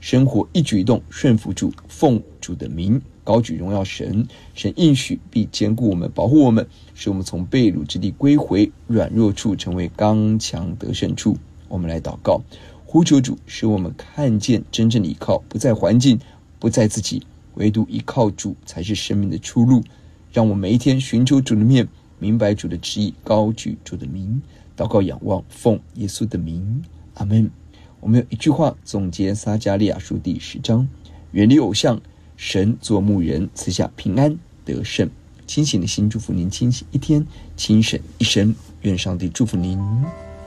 生活一举一动顺服主，奉主的名高举荣耀神。神应许必坚固我们，保护我们，使我们从被掳之地归回，软弱处成为刚强得胜处。我们来祷告，呼求主，使我们看见真正的依靠不在环境，不在自己，唯独依靠主才是生命的出路。让我们每一天寻求主的面，明白主的旨意，高举主的名，祷告仰望，奉耶稣的名，阿们。我们有一句话总结撒迦利亚书第10章：远离偶像，神做牧人，赐下平安得胜。清醒的心祝福您清醒一天，清省一生。愿上帝祝福您。